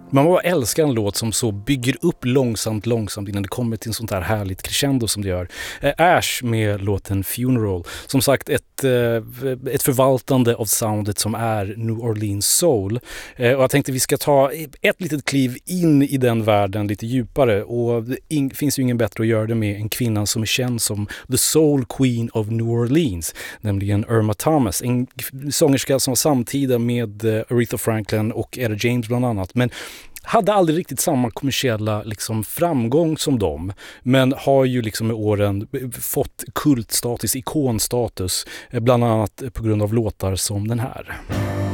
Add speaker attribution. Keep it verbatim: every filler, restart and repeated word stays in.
Speaker 1: Man bara älskar en låt som så bygger upp långsamt, långsamt innan det kommer till en sånt här härligt crescendo som det gör. Ash med låten Funeral. Som sagt, ett, ett förvaltande av soundet som är New Orleans Soul. Och jag tänkte vi ska ta ett litet kliv in i den världen lite djupare. Och det finns ju ingen bättre att göra det med en kvinna som är känd som The Soul Queen of New Orleans. Nämligen Irma Thomas. En sångerska som var samtida med Aretha Franklin och Etta James bland annat. Men hade aldrig riktigt samma kommersiella liksom, framgång som dem, men har ju liksom med åren fått kultstatus, ikonstatus, bland annat på grund av låtar som den här.